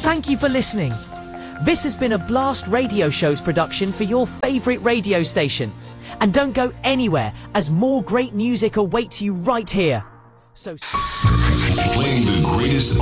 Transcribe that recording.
Thank you for listening. This has been a Blast Radio Show's production for your favourite radio station. And don't go anywhere, as more great music awaits you right here. So playing the greatest